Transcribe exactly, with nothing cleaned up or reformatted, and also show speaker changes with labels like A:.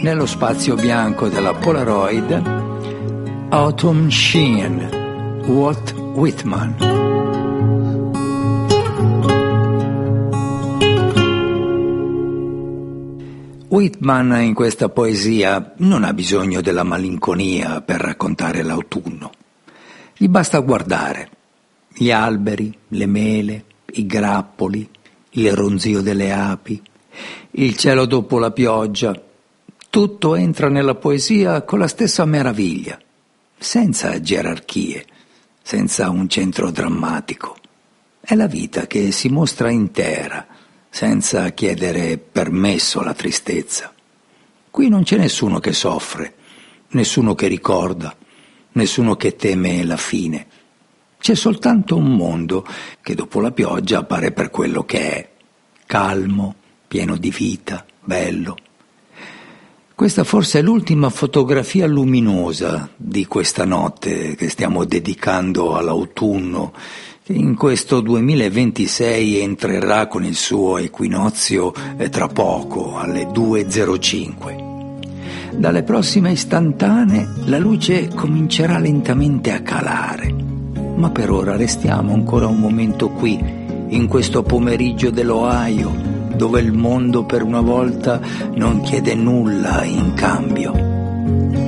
A: nello spazio bianco della Polaroid, Autumn Sheen, Walt Whitman. Whitman in questa poesia non ha bisogno della malinconia per raccontare l'autunno. Gli basta guardare gli alberi, le mele, i grappoli, il ronzio delle api, il cielo dopo la pioggia. Tutto entra nella poesia con la stessa meraviglia, senza gerarchie, senza un centro drammatico. È la vita che si mostra intera, senza chiedere permesso alla tristezza. Qui non c'è nessuno che soffre, nessuno che ricorda, nessuno che teme la fine. C'è soltanto un mondo che dopo la pioggia appare per quello che è, calmo, pieno di vita, bello. Questa forse è l'ultima fotografia luminosa di questa notte che stiamo dedicando all'autunno, che in questo duemilaventisei entrerà con il suo equinozio tra poco, alle due e zero cinque. Dalle prossime istantanee la luce comincerà lentamente a calare, ma per ora restiamo ancora un momento qui, in questo pomeriggio dell'Ohio, dove il mondo per una volta non chiede nulla in cambio.